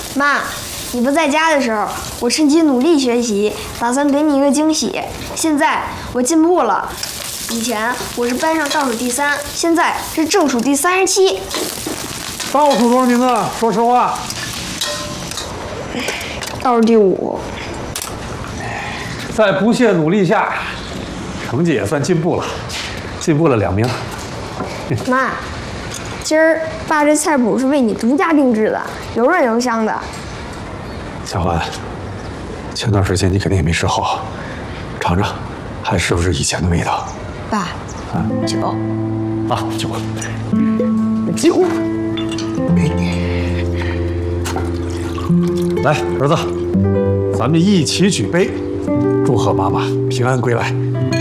妈，你不在家的时候，我趁机努力学习，打算给你一个惊喜。现在我进步了，以前我是班上倒数第3，现在是正数第37。 倒数多少名字？说实话。 倒数第5。 在不懈努力下，成绩也算进步了，进步了2名。 妈，今儿爸这菜谱是为你独家定制的，油润油香的。 小环，前段时间你肯定也没吃好，尝尝，还是不是以前的味道？ 爸，酒。 啊，酒，酒。来，儿子，咱们一起举杯，祝贺妈妈平安归来。